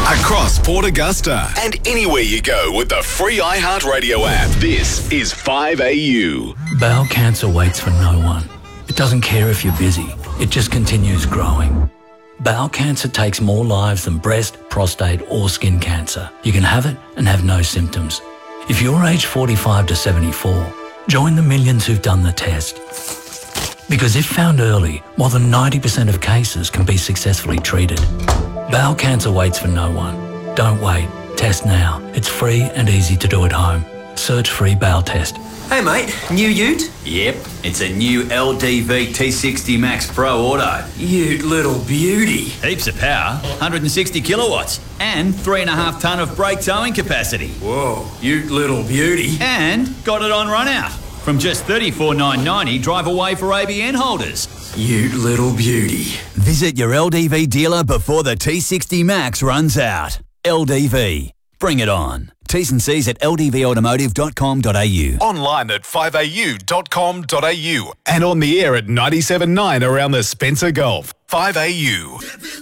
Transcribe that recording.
Across Port Augusta and anywhere you go with the free iHeartRadio app. This is 5AU. Bowel cancer waits for no one. It doesn't care if you're busy. It just continues growing. Bowel cancer takes more lives than breast, prostate or skin cancer. You can have it and have no symptoms. If you're aged 45 to 74, join the millions who've done the test. Because if found early, more than 90% of cases can be successfully treated. Bowel cancer waits for no one. Don't wait. Test now. It's free and easy to do at home. Search free bowel test. Hey mate, new ute? Yep, it's a new LDV T60 Max Pro Auto. Ute little beauty. Heaps of power, 160 kilowatts, and 3.5 tonne of brake towing capacity. Whoa, ute little beauty. And got it on run out. From just $34,990 drive away for ABN holders. Ute little beauty. Visit your LDV dealer before the T60 Max runs out. LDV. Bring it on. T's and C's at ldvautomotive.com.au. Online at 5au.com.au and on the air at 97.9 around the Spencer Gulf. 5AU.